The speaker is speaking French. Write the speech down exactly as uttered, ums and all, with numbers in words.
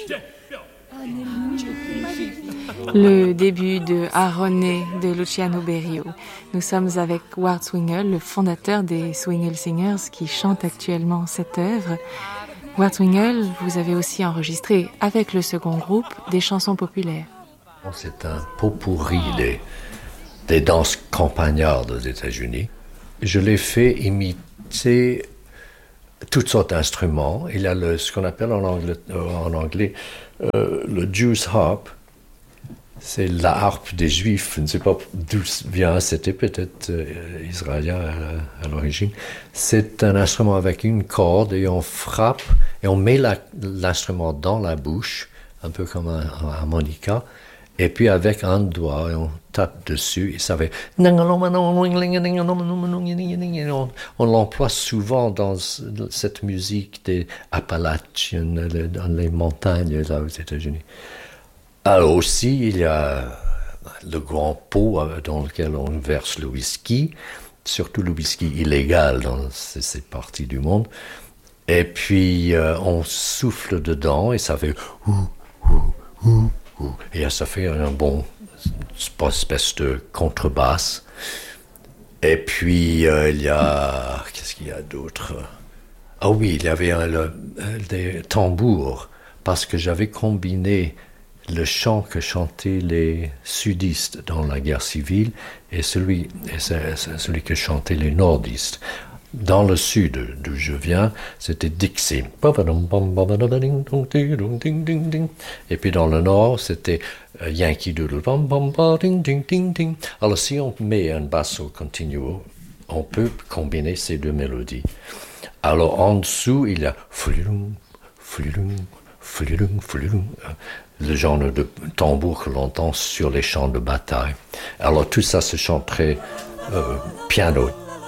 Le début de Aronne de Luciano Berio. Nous sommes avec Ward Swingle, le fondateur des Swingle Singers, qui chante actuellement cette œuvre. Ward Swingle, vous avez aussi enregistré avec le second groupe des chansons populaires. C'est un pot-pourri des, des danses campagnardes aux États-Unis. Je l'ai fait imiter toutes sortes d'instruments. Il y a le, ce qu'on appelle en anglais, en anglais euh, le Jews harp. C'est la harpe des Juifs. Je ne sais pas d'où vient. C'était peut-être euh, israélien à, à l'origine. C'est un instrument avec une corde et on frappe et on met la, l'instrument dans la bouche, un peu comme un, un harmonica. Et puis avec un doigt, on tape dessus et ça fait... On, on l'emploie souvent dans cette musique des Appalachians, dans les montagnes là aux États-Unis. Alors aussi, il y a le grand pot dans lequel on verse le whisky, surtout le whisky illégal dans ces, ces parties du monde. Et puis euh, on souffle dedans et ça fait... Et ça fait un bon espèce de contrebasse. Et puis, euh, il y a... Qu'est-ce qu'il y a d'autre? Ah oui, il y avait un, le, des tambours, parce que j'avais combiné le chant que chantaient les sudistes dans la guerre civile et celui, et c'est, c'est celui que chantaient les nordistes. Dans le sud d'où je viens, c'était Dixie. Et puis dans le nord, c'était Yankee Doodle. Alors si on met un basso continuo, on peut combiner ces deux mélodies. Alors en dessous, il y a le genre de tambour que l'on entend sur les champs de bataille. Alors tout ça se chante très euh, piano.